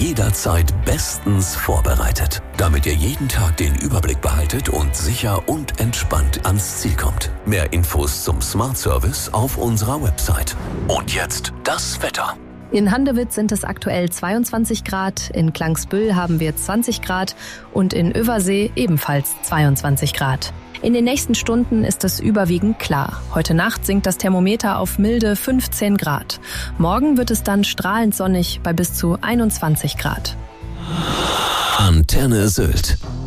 jederzeit bestens vorbereitet, damit ihr jeden Tag den Überblick behaltet und sicher und entspannt ans Ziel kommt. Mehr Infos zum Smart Service auf unserer Website. Und jetzt das Wetter. In Handewitt sind es aktuell 22 Grad, in Klangsbüll haben wir 20 Grad und in Översee ebenfalls 22 Grad. In den nächsten Stunden ist es überwiegend klar. Heute Nacht sinkt das Thermometer auf milde 15 Grad. Morgen wird es dann strahlend sonnig bei bis zu 21 Grad. Antenne Sylt.